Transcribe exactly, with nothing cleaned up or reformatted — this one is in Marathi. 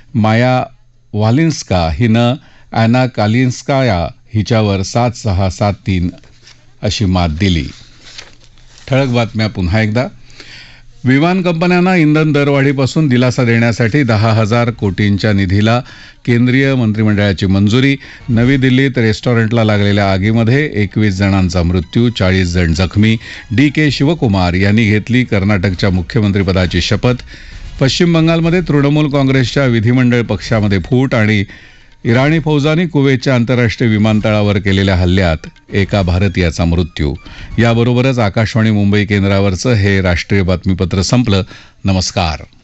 माया वालिन्स्का हिनं ॲना कालिन्स्काया हिच्यावर सात सहा सात तीन अशी मात दिली. ठळक बातम्या पुन्हा एकदा. विमान कंपन्यांना इंधन दरवाढीपासून दिलासा देण्यासाठी दहा हजार कोटींच्या निधीला केंद्रीय मंत्रिमंडळाची मंजुरी. नवी दिल्लीत रेस्टॉरंटला लागलेल्या आगीमध्ये एकवीस जणांचा मृत्यू, चाळीस जण जखमी. डी के शिवकुमार यांनी घेतली कर्नाटकच्या मुख्यमंत्रीपदाची शपथ. पश्चिम बंगालमध्ये तृणमूल काँग्रेसच्या विधिमंडळ पक्षामध्ये फूट आणि इराणी फौजांनी कुवेतच्या आंतरराष्ट्रीय विमानतळावर केलेल्या हल्ल्यात एका भारतीयाचा मृत्यू. याबरोबरच आकाशवाणी मुंबई केंद्रावरचं हे राष्ट्रीय बातमीपत्र संपलं. नमस्कार.